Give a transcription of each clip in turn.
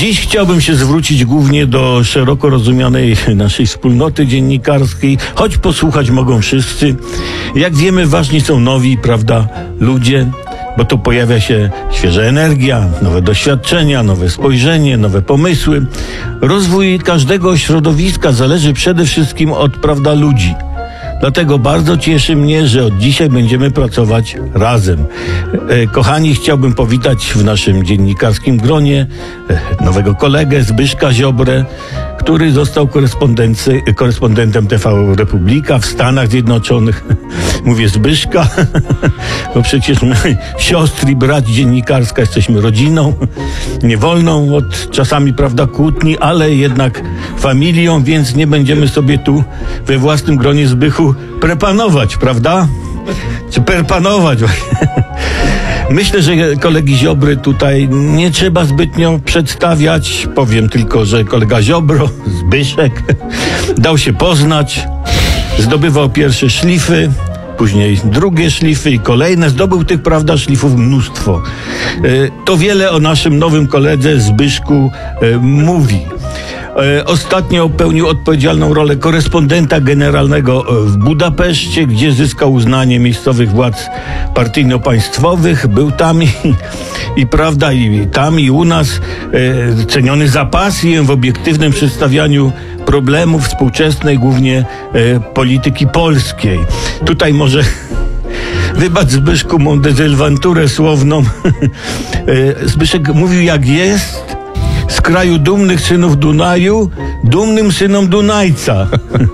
Dziś chciałbym się zwrócić głównie do szeroko rozumianej naszej wspólnoty dziennikarskiej, choć posłuchać mogą wszyscy. Jak wiemy, ważni są nowi, prawda, ludzie, bo tu pojawia się świeża energia, nowe doświadczenia, nowe spojrzenie, nowe pomysły. Rozwój każdego środowiska zależy przede wszystkim od, prawda, ludzi. Dlatego bardzo cieszy mnie, że od dzisiaj będziemy pracować razem. Kochani, chciałbym powitać w naszym dziennikarskim gronie nowego kolegę Zbyszka Ziobrę, który został korespondentem TV Republika w Stanach Zjednoczonych. Mówię Zbyszka, bo przecież my, siostry, brat dziennikarska, jesteśmy rodziną, nie wolną od czasami, prawda, kłótni, ale jednak familią, więc nie będziemy sobie tu we własnym gronie, Zbychu, prepanować, prawda? Czy perpanować? Myślę, że kolegi Ziobry tutaj nie trzeba zbytnio przedstawiać. Powiem tylko, że kolega Ziobro, Zbyszek, dał się poznać, zdobywał pierwsze szlify, później drugie szlify i kolejne. Zdobył tych, prawda, szlifów mnóstwo. To wiele o naszym nowym koledze Zbyszku mówi. Ostatnio pełnił odpowiedzialną rolę korespondenta generalnego w Budapeszcie, gdzie zyskał uznanie miejscowych władz partyjno-państwowych. Był tam i prawda, i tam, i u nas ceniony za pasję w obiektywnym przedstawianiu problemów współczesnej, głównie polityki polskiej. Tutaj może wybacz, Zbyszku, mą dezylwanturę słowną. Zbyszek mówił jak jest, z kraju dumnych synów Dunaju, dumnym synom Dunajca.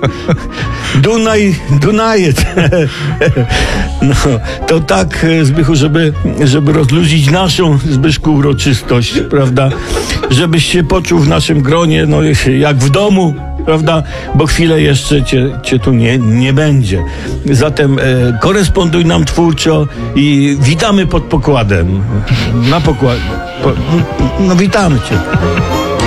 Dunajec. No, to tak, Zbychu, żeby rozluźnić naszą, Zbyszku, uroczystość, prawda? Żebyś się poczuł w naszym gronie, no jak w domu, prawda? Bo chwilę jeszcze cię tu nie będzie. Zatem koresponduj nam twórczo i witamy pod pokładem. Na pokład. No witamy cię.